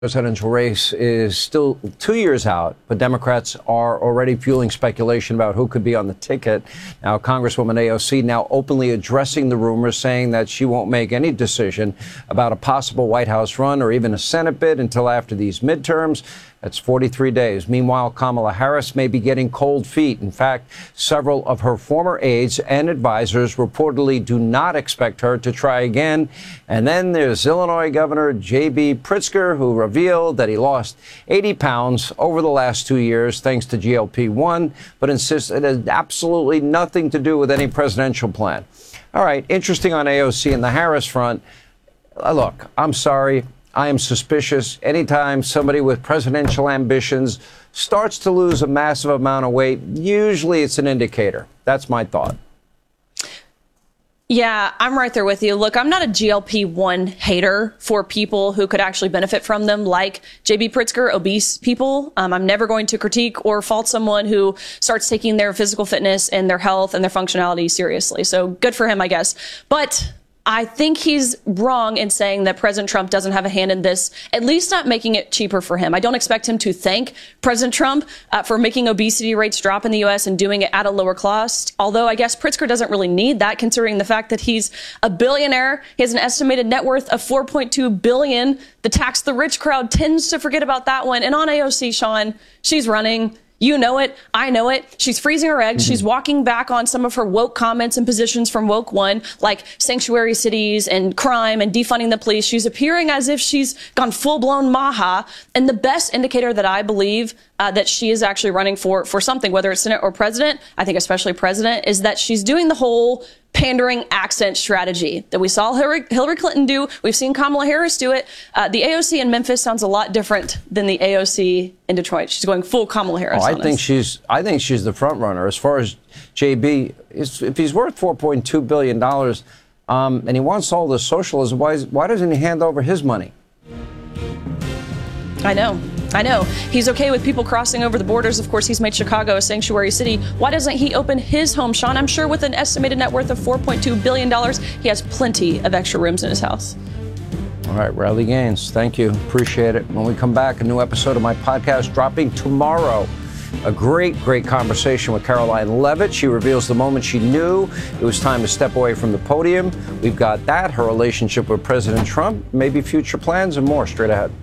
Presidential race is still 2 years out, but Democrats are already fueling speculation about who could be on the ticket. Now, Congresswoman AOC now openly addressing the rumors, saying that she won't make any decision about a possible White House run or even a Senate bid until after these midterms. That's 43 days. Meanwhile, Kamala Harris may be getting cold feet. In fact, several of her former aides and advisors reportedly do not expect her to try again. And then there's Illinois Governor J.B. Pritzker, who revealed that he lost 80 pounds over the last 2 years thanks to GLP-1, but insists it has absolutely nothing to do with any presidential plan. All right, interesting on AOC and the Harris front. Look, I'm sorry. I am suspicious anytime somebody with presidential ambitions starts to lose a massive amount of weight. Usually it's an indicator. That's my thought. Yeah, I'm right there with you. Look, I'm not a GLP-1 hater for people who could actually benefit from them, like J.B. Pritzker, obese people. I'm never going to critique or fault someone who starts taking their physical fitness and their health and their functionality seriously. So good for him, I guess. But I think he's wrong in saying that President Trump doesn't have a hand in this, at least not making it cheaper for him. I don't expect him to thank President Trump for making obesity rates drop in the U.S. and doing it at a lower cost, although I guess Pritzker doesn't really need that, considering the fact that he's a billionaire. He has an estimated net worth of $4.2 billion. The tax the rich crowd tends to forget about that one. And on AOC, Sean, she's running. You know it. I know it. She's freezing her eggs. She's walking back on some of her woke comments and positions from Woke One, like sanctuary cities and crime and defunding the police. She's appearing as if she's gone full-blown Maha. And the best indicator that I believe that she is actually running for something, whether it's Senate or president, I think especially president, is that she's doing the whole pandering accent strategy that we saw Hillary Clinton do. We've seen Kamala Harris do it. The AOC in Memphis sounds a lot different than the AOC in Detroit. She's going full Kamala Harris. I think she's the front runner. As far as JB, if he's worth $4.2 billion and he wants all this socialism, why doesn't he hand over his money? I know. He's okay with people crossing over the borders. Of course, he's made Chicago a sanctuary city. Why doesn't he open his home, Sean? I'm sure with an estimated net worth of $4.2 billion, he has plenty of extra rooms in his house. All right, Riley Gaines, thank you. Appreciate it. When we come back, a new episode of my podcast dropping tomorrow. A great conversation with Caroline Levitt. She reveals the moment she knew it was time to step away from the podium. We've got that, her relationship with President Trump, maybe future plans, and more straight ahead.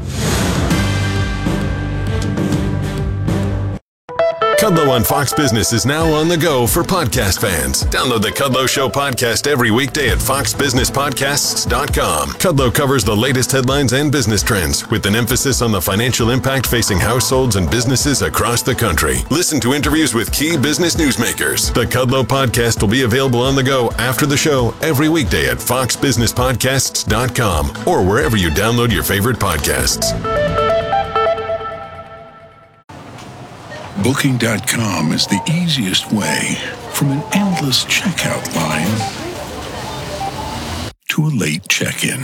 Kudlow on Fox Business is now on the go for podcast fans. Download the Kudlow Show podcast every weekday at foxbusinesspodcasts.com. Kudlow covers the latest headlines and business trends with an emphasis on the financial impact facing households and businesses across the country. Listen to interviews with key business newsmakers. The Kudlow podcast will be available on the go after the show every weekday at foxbusinesspodcasts.com or wherever you download your favorite podcasts. Booking.com is the easiest way from an endless checkout line to a late check-in.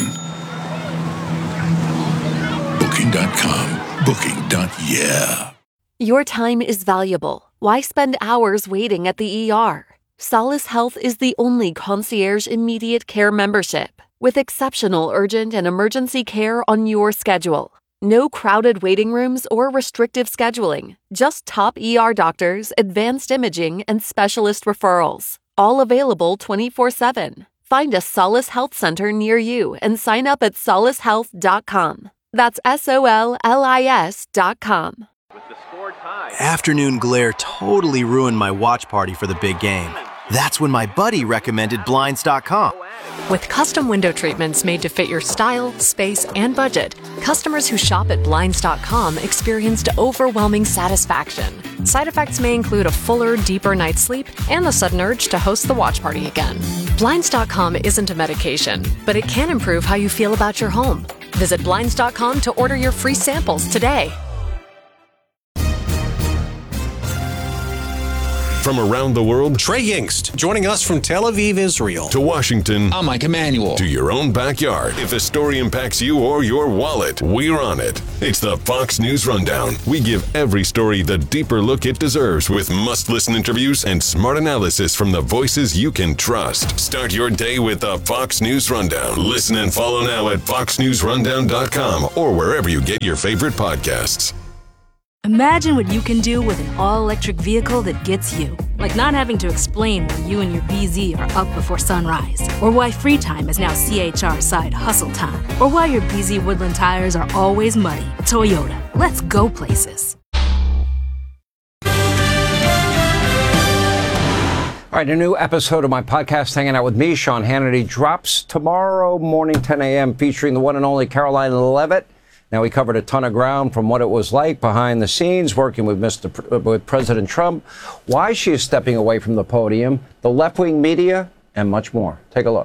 Booking.com. Booking.yeah. Your time is valuable. Why spend hours waiting at the ER? Solace Health is the only concierge immediate care membership with exceptional urgent and emergency care on your schedule. No crowded waiting rooms or restrictive scheduling. Just top ER doctors, advanced imaging, and specialist referrals. All available 24/7. Find a Solace Health Center near you and sign up at solacehealth.com. That's SOLLIS.com. Afternoon glare totally ruined my watch party for the big game. That's when my buddy recommended Blinds.com. With custom window treatments made to fit your style, space, and budget, customers who shop at Blinds.com experienced overwhelming satisfaction. Side effects may include a fuller, deeper night's sleep and the sudden urge to host the watch party again. Blinds.com isn't a medication, but it can improve how you feel about your home. Visit Blinds.com to order your free samples today. From around the world, Trey Yingst, joining us from Tel Aviv, Israel. To Washington, I'm Mike Emanuel. To your own backyard. If a story impacts you or your wallet, we're on it. It's the Fox News Rundown. We give every story the deeper look it deserves with must-listen interviews and smart analysis from the voices you can trust. Start your day with the Fox News Rundown. Listen and follow now at foxnewsrundown.com or wherever you get your favorite podcasts. Imagine what you can do with an all-electric vehicle that gets you. Like not having to explain why you and your BZ are up before sunrise. Or why free time is now CHR side hustle time. Or why your BZ Woodland tires are always muddy. Toyota. Let's go places. All right, a new episode of my podcast, Hanging Out with Me, Sean Hannity, drops tomorrow morning, 10 a.m., featuring the one and only Caroline Leavitt. Now, we covered a ton of ground from what it was like behind the scenes, working with with President Trump, why she is stepping away from the podium, the left-wing media, and much more. Take a look.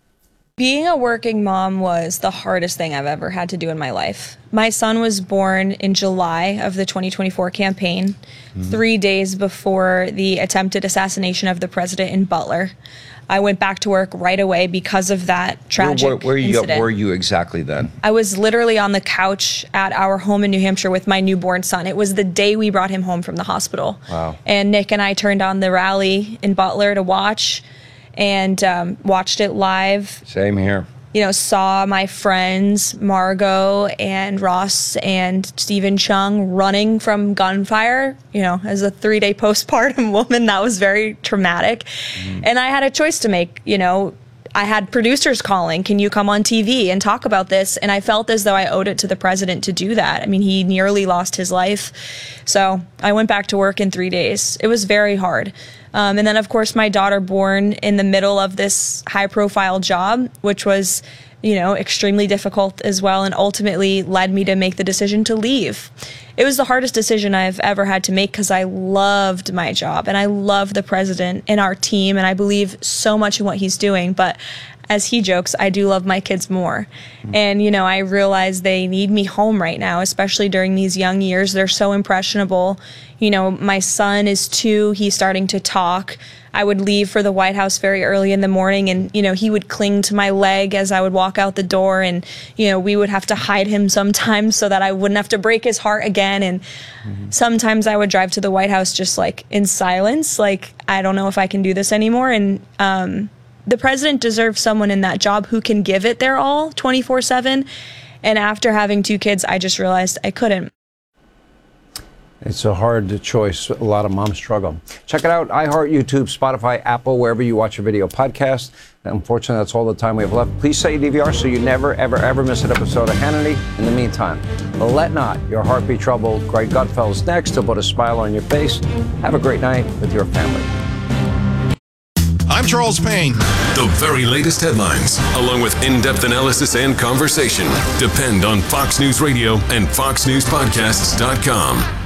Being a working mom was the hardest thing I've ever had to do in my life. My son was born in July of the 2024 campaign, 3 days before the attempted assassination of the president in Butler. I went back to work right away because of that tragic incident. Where were you exactly then? I was literally on the couch at our home in New Hampshire with my newborn son. It was the day we brought him home from the hospital. Wow. And Nick and I turned on the rally in Butler to watch, and watched it live. Same here. You know, saw my friends, Margot and Ross and Stephen Chung, running from gunfire. You know, as a 3-day postpartum woman, that was very traumatic. And I had a choice to make. You know, I had producers calling, can you come on TV and talk about this? And I felt as though I owed it to the president to do that. I mean, he nearly lost his life. So I went back to work in 3 days. It was very hard. And then, of course, my daughter born in the middle of this high-profile job, which was, you know, extremely difficult as well, and ultimately led me to make the decision to leave. It was the hardest decision I've ever had to make because I loved my job, and I love the president and our team, and I believe so much in what he's doing. But as he jokes, I do love my kids more. And, you know, I realize they need me home right now, especially during these young years. They're so impressionable. You know, my son is 2. He's starting to talk. I would leave for the White House very early in the morning, and, you know, he would cling to my leg as I would walk out the door, and, you know, we would have to hide him sometimes so that I wouldn't have to break his heart again. And sometimes I would drive to the White House just like in silence, like, I don't know if I can do this anymore. And the president deserves someone in that job who can give it their all 24/7. And after having 2 kids, I just realized I couldn't. It's a hard choice. A lot of moms struggle. Check it out. iHeart, YouTube, Spotify, Apple, wherever you watch your video podcast. Unfortunately, that's all the time we have left. Please set your DVR so you never, ever, ever miss an episode of Hannity. In the meantime, let not your heart be troubled. Greg Gutfeld's next to put a smile on your face. Have a great night with your family. I'm Charles Payne. The very latest headlines, along with in-depth analysis and conversation, depend on Fox News Radio and foxnewspodcasts.com.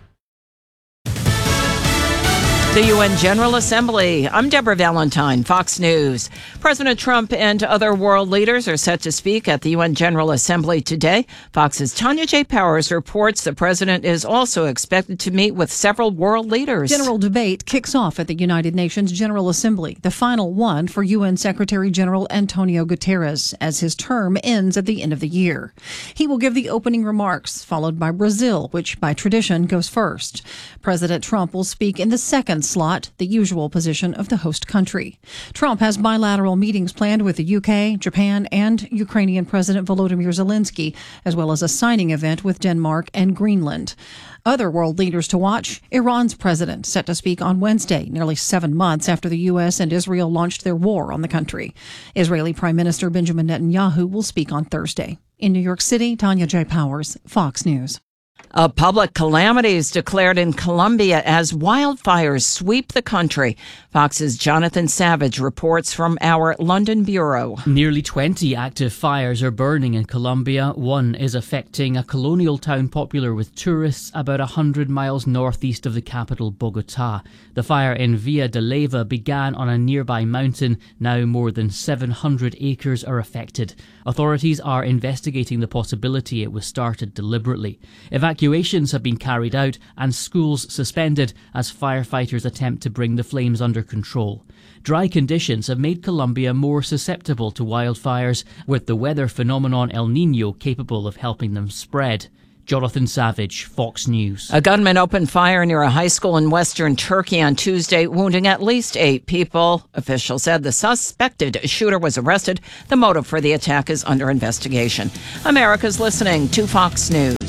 The UN General Assembly. I'm Deborah Valentine, Fox News. President Trump and other world leaders are set to speak at the UN General Assembly today. Fox's Tanya J. Powers reports the president is also expected to meet with several world leaders. General debate kicks off at the United Nations General Assembly, the final one for UN Secretary General Antonio Guterres, as his term ends at the end of the year. He will give the opening remarks, followed by Brazil, which by tradition goes first. President Trump will speak in the second slot, the usual position of the host country. Trump has bilateral meetings planned with the UK, Japan, and Ukrainian President Volodymyr Zelensky, as well as a signing event with Denmark and Greenland. Other world leaders to watch: Iran's president, set to speak on Wednesday, nearly 7 months after the U.S. and Israel launched their war on the country. Israeli Prime Minister Benjamin Netanyahu will speak on Thursday. In New York City, Tanya J. Powers, Fox News. A public calamity is declared in Colombia as wildfires sweep the country. Fox's Jonathan Savage reports from our London bureau. Nearly 20 active fires are burning in Colombia. One is affecting a colonial town popular with tourists about 100 miles northeast of the capital, Bogota. The fire in Villa de Leyva began on a nearby mountain. Now more than 700 acres are affected. Authorities are investigating the possibility it was started deliberately. Evacuations have been carried out and schools suspended as firefighters attempt to bring the flames under control. Dry conditions have made Colombia more susceptible to wildfires, with the weather phenomenon El Niño capable of helping them spread. Jonathan Savage, Fox News. A gunman opened fire near a high school in western Turkey on Tuesday, wounding at least 8 people. Officials said the suspected shooter was arrested. The motive for the attack is under investigation. America's listening to Fox News.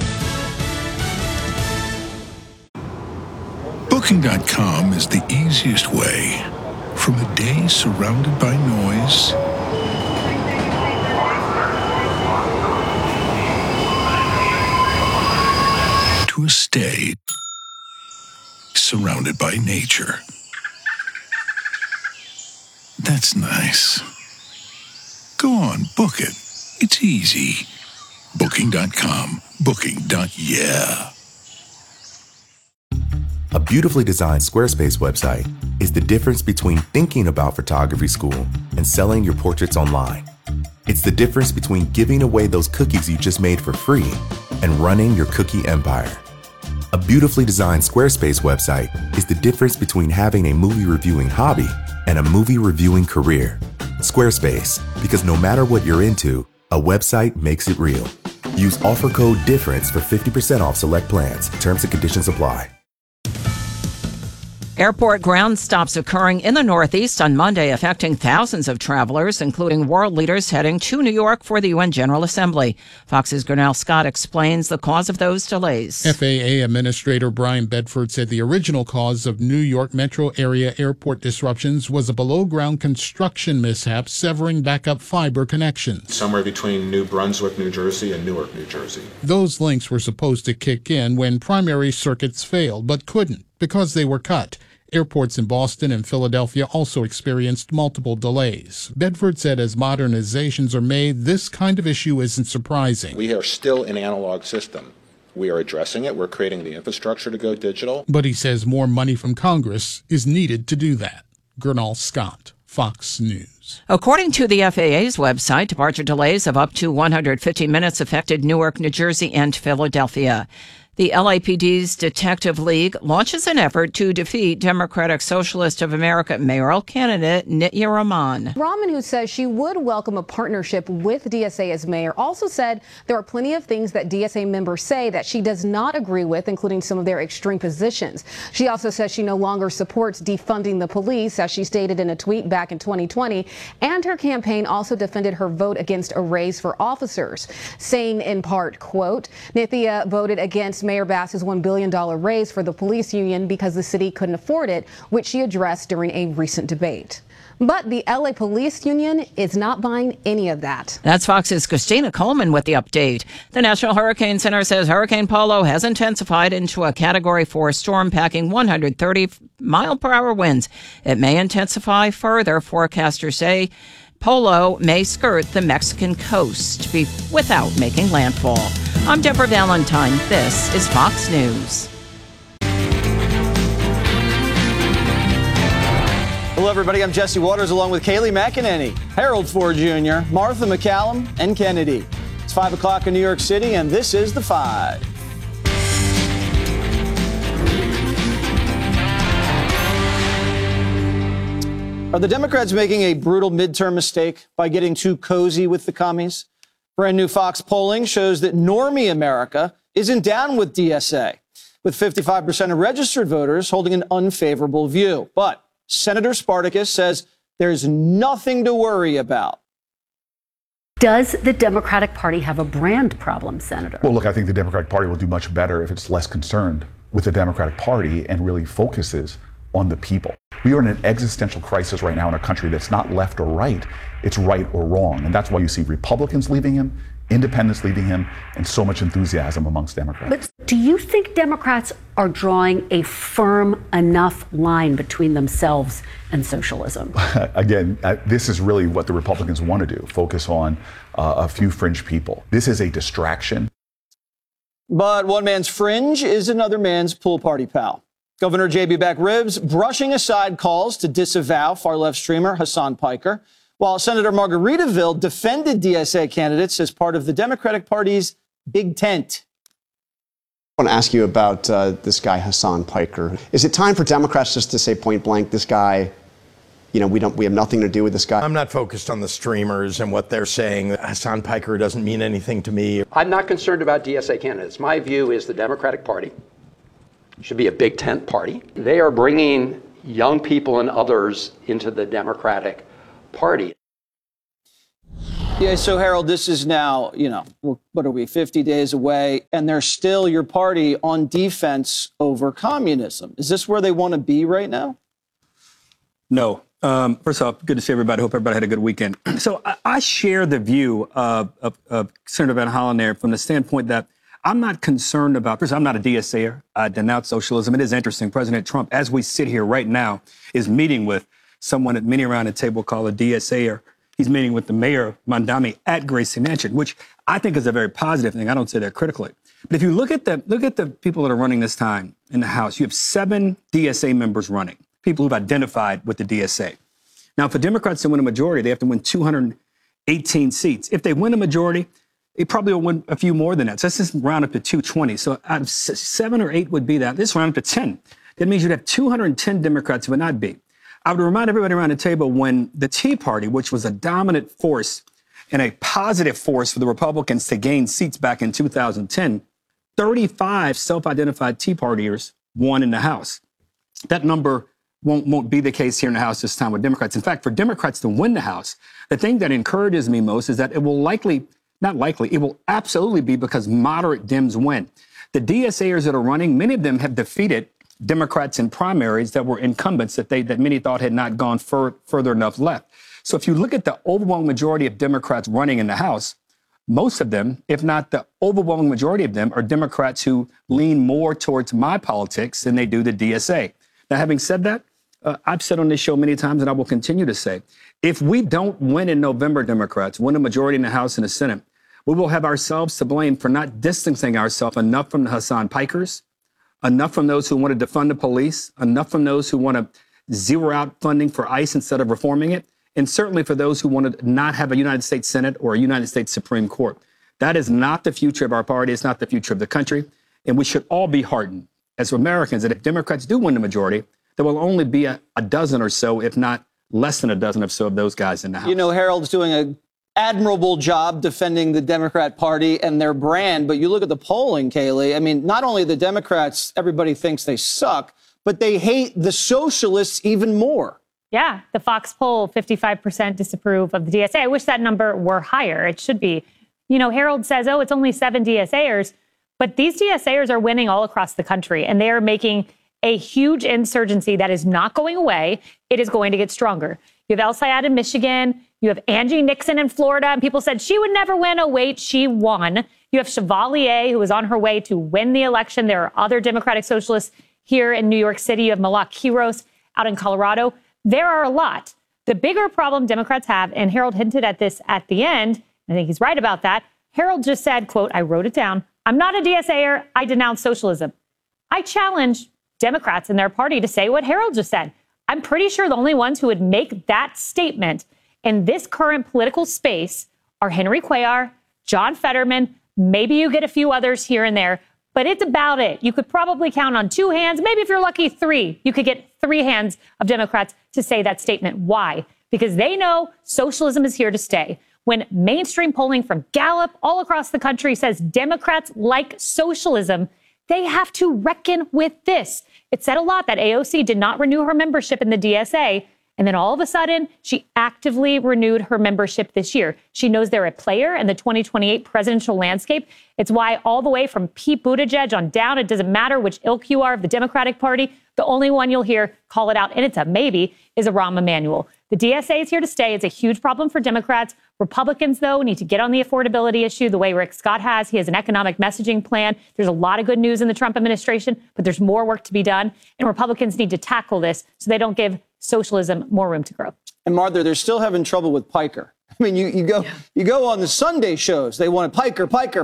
Booking.com is the easiest way from a day surrounded by noise to a stay surrounded by nature. That's nice. Go on, book it. It's easy. Booking.com. Booking.yeah. A beautifully designed Squarespace website is the difference between thinking about photography school and selling your portraits online. It's the difference between giving away those cookies you just made for free and running your cookie empire. A beautifully designed Squarespace website is the difference between having a movie reviewing hobby and a movie reviewing career. Squarespace, because no matter what you're into, a website makes it real. Use offer code DIFFERENCE for 50% off select plans. Terms and conditions apply. Airport ground stops occurring in the Northeast on Monday, affecting thousands of travelers, including world leaders heading to New York for the UN General Assembly. Fox's Grinnell Scott explains the cause of those delays. FAA Administrator Brian Bedford said the original cause of New York metro area airport disruptions was a below-ground construction mishap severing backup fiber connections. Somewhere between New Brunswick, New Jersey and Newark, New Jersey. Those links were supposed to kick in when primary circuits failed, but couldn't because they were cut. Airports in Boston and Philadelphia also experienced multiple delays. Bedford said as modernizations are made, this kind of issue isn't surprising. We are still an analog system. We are addressing it. We're creating the infrastructure to go digital. But he says more money from Congress is needed to do that. Grinnell Scott, Fox News. According to the FAA's website, departure delays of up to 150 minutes affected Newark, New Jersey, and Philadelphia. The LAPD's Detective League launches an effort to defeat Democratic Socialist of America mayoral candidate Nitya Raman. Raman, who says she would welcome a partnership with DSA as mayor, also said there are plenty of things that DSA members say that she does not agree with, including some of their extreme positions. She also says she no longer supports defunding the police, as she stated in a tweet back in 2020, and her campaign also defended her vote against a raise for officers, saying in part, quote, Nitya voted against Mayor Bass's $1 billion raise for the police union because the city couldn't afford it, which she addressed during a recent debate. But the LA Police Union is not buying any of that. That's Fox's Christina Coleman with the update. The National Hurricane Center says Hurricane Polo has intensified into a Category 4 storm, packing 130-mile-per-hour winds. It may intensify further, forecasters say. Polo may skirt the Mexican coast without making landfall. I'm Deborah Valentine. This is Fox News. Hello, everybody. I'm Jesse Waters, along with Kayleigh McEnany, Harold Ford Jr., Martha McCallum, and Kennedy. It's 5 o'clock in New York City, and this is The Five. Are the Democrats making a brutal midterm mistake by getting too cozy with the commies? Brand new Fox polling shows that normie America isn't down with DSA, with 55% of registered voters holding an unfavorable view. But Senator Spartacus says there's nothing to worry about. Does the Democratic Party have a brand problem, Senator? Well, look, I think the Democratic Party will do much better if it's less concerned with the Democratic Party and really focuses on the people. We are in an existential crisis right now in a country that's not left or right, it's right or wrong. And that's why you see Republicans leaving him independents leading him, and so much enthusiasm amongst Democrats. But do you think Democrats are drawing a firm enough line between themselves and socialism? Again, this is really what the Republicans want to do, focus on a few fringe people. This is a distraction. But one man's fringe is another man's pool party pal. Governor J.B. Beck Ribs brushing aside calls to disavow far-left streamer Hasan Piker, while Senator Margaritaville defended DSA candidates as part of the Democratic Party's big tent. I want to ask you about this guy, Hasan Piker. Is it time for Democrats just to say point blank, this guy, you know, we have nothing to do with this guy? I'm not focused on the streamers and what they're saying. Hasan Piker doesn't mean anything to me. I'm not concerned about DSA candidates. My view is the Democratic Party should be a big tent party. They are bringing young people and others into the Democratic Party. Yeah, so Harold, this is now, what are we, 50 days away, and they're still your party on defense over communism. Is this where they want to be right now? No. First off, good to see everybody. Hope everybody had a good weekend. So I share the view of Senator Van Hollen there from the standpoint that I'm not concerned about, first, I'm not a DSAer. I denounce socialism. It is interesting. President Trump, as we sit here right now, is meeting with someone at many around the table called a DSAer. He's meeting with the mayor of Mondami at Gracie Mansion, which I think is a very positive thing. I don't say that critically. But if you look at the people that are running this time in the House, you have 7 DSA members running, people who've identified with the DSA. Now, for Democrats to win a majority, they have to win 218 seats. If they win a majority, they probably will win a few more than that. So let's just round up to 220. So out of 7 or 8 would be that. Let's round up to 10. That means you'd have 210 Democrats who would not be. I would remind everybody around the table when the Tea Party, which was a dominant force and a positive force for the Republicans to gain seats back in 2010, 35 self-identified Tea Partiers won in the House. That number won't be the case here in the House this time with Democrats. In fact, for Democrats to win the House, the thing that encourages me most is that it will it will absolutely be because moderate Dems win. The DSAers that are running, many of them have defeated Democrats in primaries that were incumbents that many thought had not gone further enough left. So if you look at the overwhelming majority of Democrats running in the House, most of them, if not the overwhelming majority of them, are Democrats who lean more towards my politics than they do the DSA. Now, having said that, I've said on this show many times, and I will continue to say, if we don't win in November, Democrats, win a majority in the House and the Senate, we will have ourselves to blame for not distancing ourselves enough from the Hasan Pikers, enough from those who want to defund the police, enough from those who want to zero out funding for ICE instead of reforming it, and certainly for those who want to not have a United States Senate or a United States Supreme Court. That is not the future of our party. It's not the future of the country. And we should all be heartened as Americans that if Democrats do win the majority, there will only be a dozen or so, if not less than a dozen or so of those guys in the House. Harold's doing an admirable job defending the Democrat Party and their brand, but you look at the polling, Kayleigh, I mean, not only the Democrats, everybody thinks they suck, but they hate the socialists even more. Yeah, the Fox poll, 55% disapprove of the DSA. I wish that number were higher. It should be. Harold says, it's only 7 DSAers, but these DSAers are winning all across the country, and they are making a huge insurgency that is not going away. It is going to get stronger. You have El Sayed in Michigan. You have Angie Nixon in Florida. And people said she would never win. Oh, wait, she won. You have Chevalier, who is on her way to win the election. There are other Democratic socialists here in New York City. You have Malak Quiros out in Colorado. There are a lot. The bigger problem Democrats have, and Harold hinted at this at the end, I think he's right about that. Harold just said, quote, I wrote it down. I'm not a DSAer. I denounce socialism. I challenge Democrats in their party to say what Harold just said. I'm pretty sure the only ones who would make that statement in this current political space are Henry Cuellar, John Fetterman, maybe you get a few others here and there, but it's about it. You could probably count on 2 hands, maybe if you're lucky, 3. You could get 3 hands of Democrats to say that statement. Why? Because they know socialism is here to stay. When mainstream polling from Gallup all across the country says Democrats like socialism, they have to reckon with this. It said a lot that AOC did not renew her membership in the DSA. And then all of a sudden, she actively renewed her membership this year. She knows they're a player in the 2028 presidential landscape. It's why all the way from Pete Buttigieg on down, it doesn't matter which ilk you are of the Democratic Party, the only one you'll hear call it out, and it's a maybe, is Rahm Emanuel. The DSA is here to stay. It's a huge problem for Democrats. Republicans, though, need to get on the affordability issue the way Rick Scott has. He has an economic messaging plan. There's a lot of good news in the Trump administration, but there's more work to be done. And Republicans need to tackle this so they don't give socialism more room to grow. And Martha, they're still having trouble with Piker. I mean, you go on the Sunday shows. They want Piker.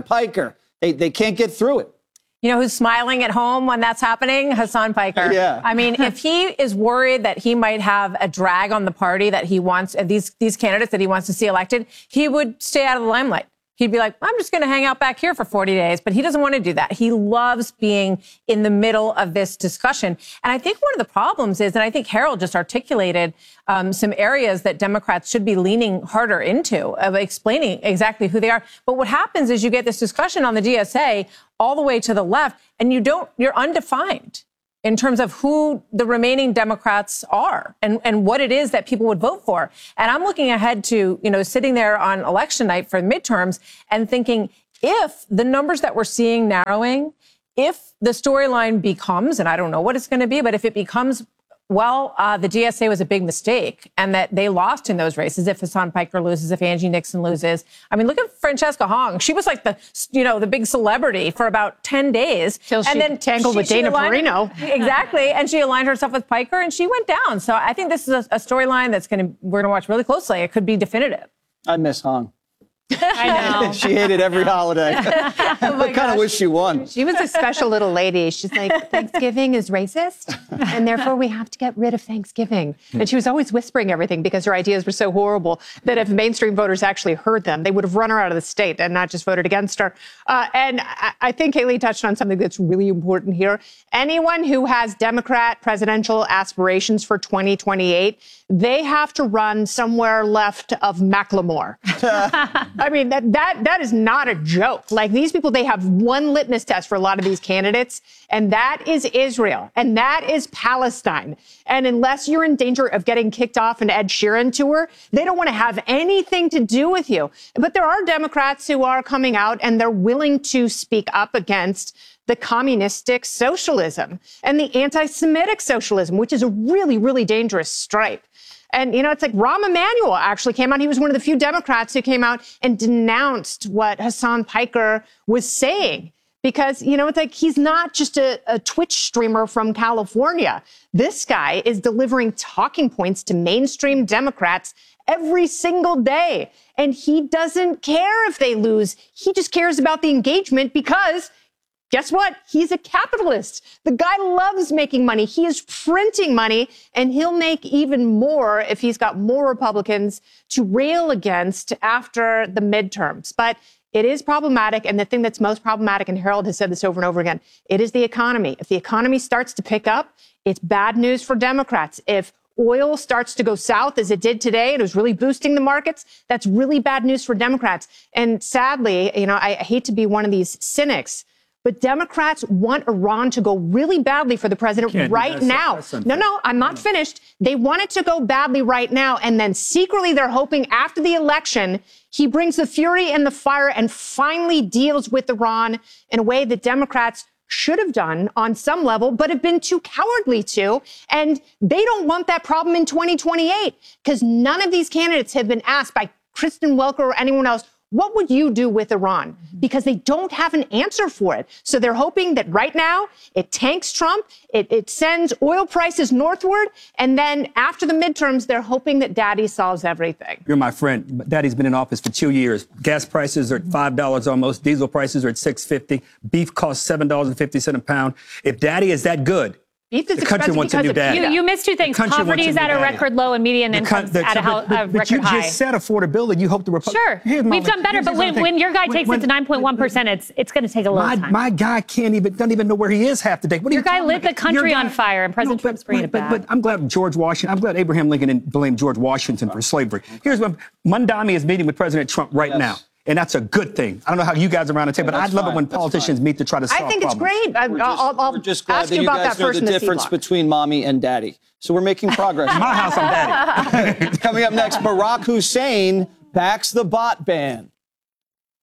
They can't get through it. You know who's smiling at home when that's happening? Hasan Piker. Yeah. I mean, if he is worried that he might have a drag on the party that he wants, these candidates that he wants to see elected, he would stay out of the limelight. He'd be like, I'm just going to hang out back here for 40 days. But he doesn't want to do that. He loves being in the middle of this discussion. And I think one of the problems is, and I think Harold just articulated some areas that Democrats should be leaning harder into, of explaining exactly who they are. But what happens is you get this discussion on the DSA all the way to the left, and you're undefined in terms of who the remaining Democrats are and what it is that people would vote for. And I'm looking ahead to, sitting there on election night for midterms and thinking, if the numbers that we're seeing narrowing, if the storyline becomes, and I don't know what it's going to be, but if it becomes, the DSA was a big mistake and that they lost in those races, if Hasan Piker loses, if Angie Nixon loses. I mean, look at Francesca Hong. She was like the big celebrity for about 10 days. Till she tangled with Dana Perino. Exactly. And she aligned herself with Piker and she went down. So I think this is a storyline we're going to watch really closely. It could be definitive. I miss Hong. I know. She hated every holiday. I kind of wish she won. She was a special little lady. She's like, Thanksgiving is racist, and therefore we have to get rid of Thanksgiving. And she was always whispering everything because her ideas were so horrible that if mainstream voters actually heard them, they would have run her out of the state and not just voted against her. And I think Haley touched on something that's really important here. Anyone who has Democrat presidential aspirations for 2028, they have to run somewhere left of Macklemore. I mean, that is not a joke. Like, these people, they have one litmus test for a lot of these candidates, and that is Israel, and that is Palestine. And unless you're in danger of getting kicked off an Ed Sheeran tour, they don't want to have anything to do with you. But there are Democrats who are coming out, and they're willing to speak up against the communistic socialism and the anti-Semitic socialism, which is a really, really dangerous stripe. And, it's like Rahm Emanuel actually came out. He was one of the few Democrats who came out and denounced what Hasan Piker was saying. Because, it's like he's not just a Twitch streamer from California. This guy is delivering talking points to mainstream Democrats every single day. And he doesn't care if they lose. He just cares about the engagement because guess what? He's a capitalist. The guy loves making money. He is printing money, and he'll make even more if he's got more Republicans to rail against after the midterms. But it is problematic, and the thing that's most problematic, and Harold has said this over and over again, it is the economy. If the economy starts to pick up, it's bad news for Democrats. If oil starts to go south, as it did today, it was really boosting the markets, that's really bad news for Democrats. And sadly, I hate to be one of these cynics, but Democrats want Iran to go really badly for the president right now. No, I'm not finished. They want it to go badly right now. And then secretly, they're hoping after the election, he brings the fury and the fire and finally deals with Iran in a way that Democrats should have done on some level, but have been too cowardly to. And they don't want that problem in 2028 because none of these candidates have been asked by Kristen Welker or anyone else, what would you do with Iran? Because they don't have an answer for it. So they're hoping that right now it tanks Trump, it sends oil prices northward, and then after the midterms, they're hoping that Daddy solves everything. You're my friend. Daddy's been in office for 2 years. Gas prices are at $5 almost. Diesel prices are at $6.50. Beef costs $7.50 a pound. If Daddy is that good, the country wants a new daddy. You missed two things. Poverty is at a record low and median income at a record high. But you just said affordability. You hope the Sure. We've done better, but when your guy takes it to 9.1%, it's going to take a little time. My guy doesn't even know where he is half the day. Your guy lit the country on fire, and President Trump's bringing it back. But I'm glad I'm glad Abraham Lincoln didn't blame George Washington for slavery. Here's what Mondami is meeting with President Trump right now. And that's a good thing. I don't know how you guys around the table, but I love it when politicians meet to try to solve problems. I think it's great. I'll just glad ask that you about guys that first know the difference between mommy and daddy. So we're making progress. In my house, I'm daddy. Coming up next, Barack Hussein backs the bot ban.